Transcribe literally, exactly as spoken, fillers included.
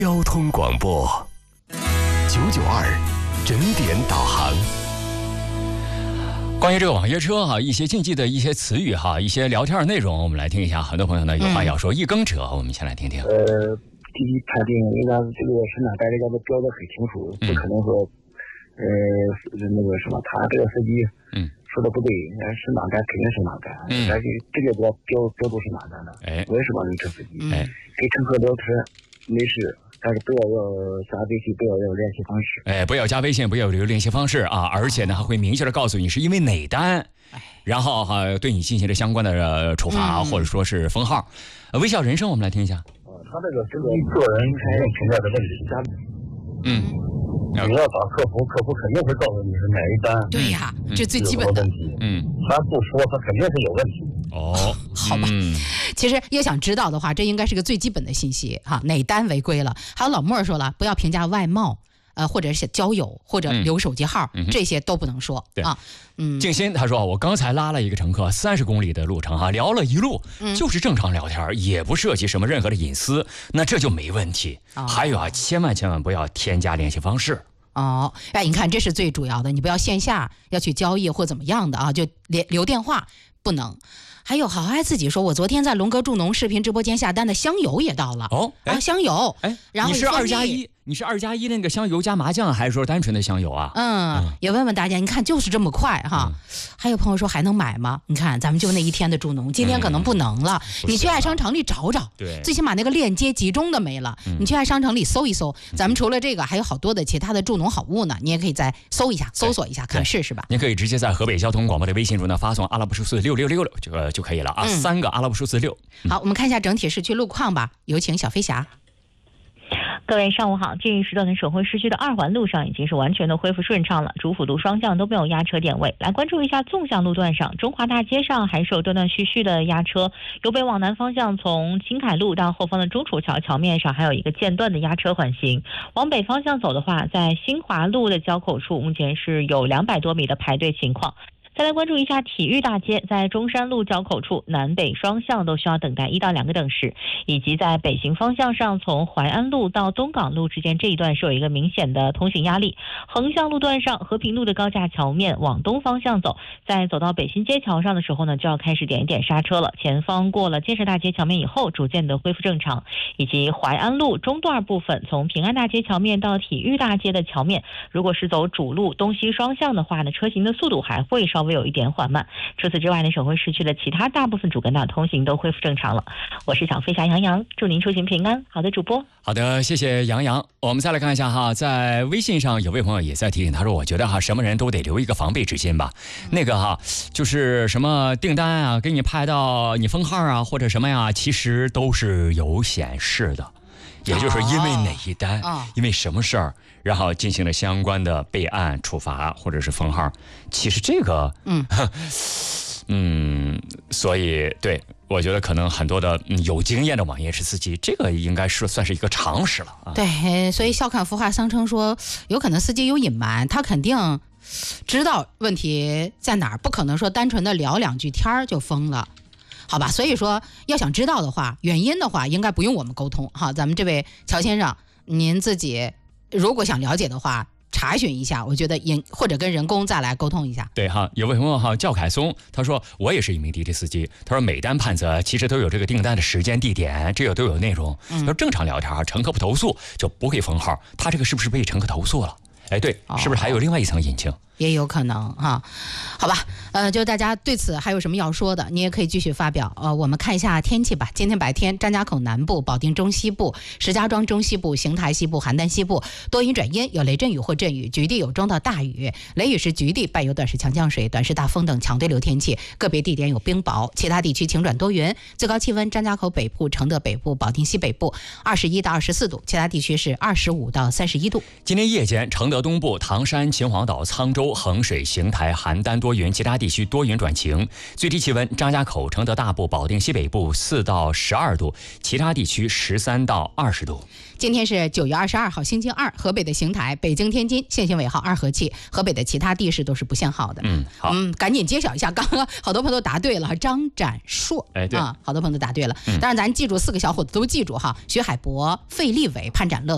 交通广播九九二整点导航。 关于这个网约车哈，一些禁忌的一些词语哈，一些聊天内容，我们来听一下。很多朋友呢有话要说，一耕者，我们先来听听。 呃，第一判定人家这个生产代理要的标的很清楚，不可能说，呃，那个什么，他这个司机，嗯，说的不对，人家是哪干肯定是哪干，嗯，但是这个标标标注是哪干的，哎，我也是网约车司机，哎，给乘客聊天没事。但是不要要加微信，不要要联系方式。 哎，不要加微信，不要留联系方式啊！而且呢，还会明确的告诉你是因为哪单，然后哈、啊、对你进行了相关的、呃、处罚、嗯、或者说是封号。呃，微笑人生，我们来听一下。 呃，他这个是个个人承认存在的问题。嗯。你要找客服，客服肯定会告诉你是哪一单。 对呀，嗯、这最基本的。 嗯，他不说，他肯定是有问题。 哦， 好吧。嗯、其实要想知道的话，这应该是个最基本的信息哈，哪单违规了？还有老莫说了，不要评价外貌，呃，或者是交友，或者留手机号，嗯、这些都不能说、嗯、啊。 嗯，静心他说，我刚才拉了一个乘客三十公里的路程哈，聊了一路，嗯、就是正常聊天，也不涉及什么任何的隐私，那这就没问题。哦、还有啊，千万千万不要添加联系方式。 哦，哎，你看，这是最主要的，你不要线下要去交易或怎么样的啊，就留留电话不能。还有好爱自己说，我昨天在龙哥助农视频直播间下单的香油也到了哦，啊，香油， 哎， 然后你是二加一，你是二加一那个香油加麻酱，还是说单纯的香油啊？ 嗯，嗯也问问大家，你看就是这么快哈。嗯、还有朋友说还能买吗？你看咱们就那一天的助农，今天可能不能了。嗯、你去爱商城里找找，对，最起码那个链接集中的没了。嗯、你去爱商城里搜一搜，咱们除了这个，还有好多的其他的助农好物呢，你也可以再搜一下，搜索一下，看试试吧。 您可以直接在河北交通广播的微信中呢发送阿拉伯数字六六六六就、呃、就可以了啊。嗯三个阿拉伯数字六。 好，我们看一下整体市区路况吧。有请小飞侠。 各位上午好，这一时段的省会市区的二环路上已经是完全的恢复顺畅了，主辅路双向都没有压车点位。来关注一下纵向路段上，中华大街上还是有断断续续的压车，由北往南方向从新凯路到后方的中楚桥桥面上还有一个间断的压车缓行。往北方向走的话，在新华路的交口处目前是有两百多米的排队情况。再来关注一下体育大街，在中山路交口处南北双向都需要等待一到两个等时，以及在北行方向上从淮安路到东港路之间这一段是有一个明显的通行压力。横向路段上，和平路的高架桥面往东方向走，在走到北新街桥上的时候呢，就要开始点一点刹车了。前方过了建设大街桥面以后，逐渐的恢复正常。以及淮安路中段部分，从平安大街桥面到体育大街的桥面，如果是走主路东西双向的话呢，车行的速度还会稍微有一点缓慢。除此之外呢，省会市区的其他大部分主干道通行都恢复正常了。我是小飞侠杨洋，祝您出行平安。好的，主播。 好的，谢谢杨洋。我们再来看一下哈，在微信上有位朋友也在提醒，他说：“我觉得哈，什么人都得留一个防备之心吧。那个哈，就是什么订单啊，给你派到你封号啊，或者什么呀，其实都是有显示的。”也就是说，因为哪一单，哦、因为什么事儿，然后进行了相关的备案、处罚或者是封号，其实这个，嗯，嗯，所以对我觉得可能很多的、嗯、有经验的网约车司机，这个应该是算是一个常识了啊。 对，所以笑看浮华相称说，有可能司机有隐瞒，他肯定知道问题在哪儿，不可能说单纯的聊两句天儿就封了。好吧，所以说要想知道的话，原因的话应该不用我们沟通哈。咱们这位乔先生，您自己如果想了解的话，查询一下，我觉得应或者跟人工再来沟通一下。 对哈，有位朋友哈叫凯松，他说我也是一名滴滴司机，他说每单判责其实都有这个订单的时间、地点，这个都有内容。嗯，他说正常聊天哈，乘客不投诉就不会封号，他这个是不是被乘客投诉了？哎，对，是不是还有另外一层隐情？ 也有可能哈，好吧，呃，就大家对此还有什么要说的，你也可以继续发表。呃，我们看一下天气吧。今天白天，张家口南部、保定中西部、石家庄中西部、邢台西部、邯郸西部多云转阴，有雷阵雨或阵雨，局地有中到大雨。雷雨时局地伴有短时强降水、短时大风等强对流天气，个别地点有冰雹。其他地区晴转多云，最高气温张家口北部、承德北部、保定西北部二十一到二十四度，其他地区是二十五到三十一度。 今天夜间，承德东部、唐山、秦皇岛、沧州、衡水、邢台、邯郸多云，其他地区多云转晴。最低气温，张家口、承德大部、保定西北部四到十二度，其他地区十三到二十度。 今天是九月二十二号，星期二。河北的邢台、北京、天津限行尾号二和气，河北的其他地市都是不限号的。 嗯，好， 嗯，赶紧揭晓一下，刚刚好多朋友都答对了，张展硕， 哎，对啊，好多朋友都答对了。嗯、当然，咱记住四个小伙子都记住哈：徐海博、费立伟、潘展乐。